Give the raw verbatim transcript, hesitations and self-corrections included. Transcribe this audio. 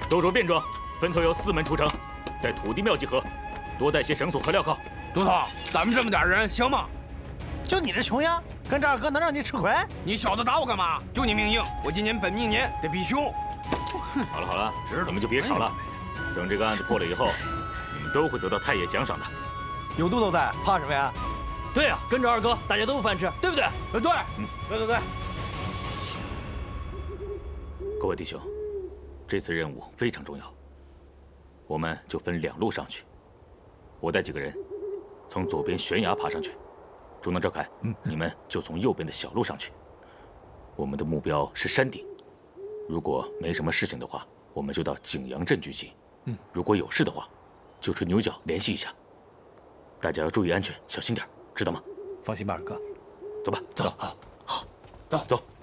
都着便装，分头由四门出城，在土地庙集合，多带些绳索和镣铐。 都头，咱们这么点人行吗？ 就你这穷样，跟着二哥能让你吃亏？ 你小子打我干嘛？就你命硬，我今年本命年得比凶。 好了好了，你们就别吵了。等这个案子破了以后，你们都会得到太爷奖赏的。 有都头在，怕什么呀？ 对呀、啊，跟着二哥，大家都有饭吃，对不对？ 呃，对， 嗯，对对对。 各位弟兄，这次任务非常重要，我们就分两路上去。我带几个人从左边悬崖爬上去，竹能、赵凯，嗯，你们就从右边的小路上去。我们的目标是山顶，如果没什么事情的话，我们就到景阳镇聚集。嗯，如果有事的话，就吹牛角联系一下。大家要注意安全，小心点，知道吗？ 放心吧，二哥。 走吧，走，好，好，走走。